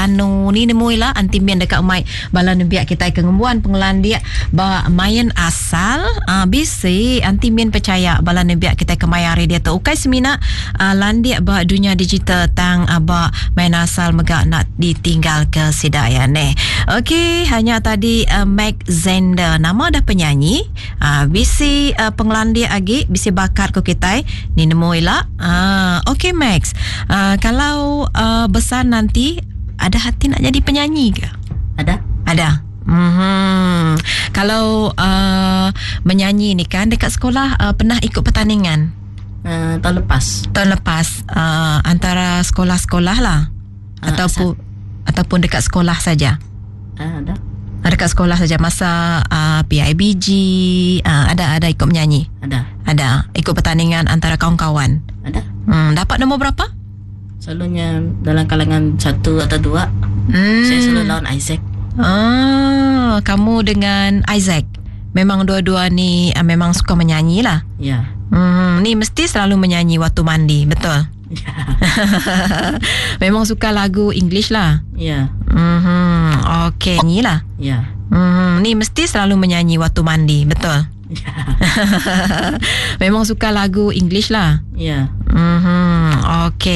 Terengganu ni nemuilah antimen dekat umai balan biak kita kengembuan pengelan dia ba main asal bisi antimen percaya balan biak kita kemayari dia tu ukai semina landia ba dunia digital tang ba main asal megak nak ditinggal ke sidaya ne. Okey, hanya tadi Mac Zender nama dah penyanyi bisi pengelan dia agi bisi bakar ko kita ni nemuilah. Okey Max, kalau besar nanti ada hati nak jadi penyanyi ke? Ada. Kalau menyanyi ni kan dekat sekolah pernah ikut pertandingan? Tahun lepas antara sekolah-sekolah lah ataupun dekat sekolah saja? Ada. Dekat sekolah saja masa PIBG ada ikut menyanyi? Ada. Ikut pertandingan antara kawan-kawan? Ada. Dapat nombor berapa? Selalunya dalam kalangan 1 atau 2. Saya selalu lawan Isaac. Kamu dengan Isaac memang dua-dua ni memang suka menyanyi lah. Ya. Ni mesti selalu menyanyi waktu mandi, betul? Ya. Memang suka lagu English lah. Ya. Okey, nyanyi lah. Ya. Ni mesti selalu menyanyi waktu mandi, betul? Ya. Memang suka lagu English lah. Ya. Okey.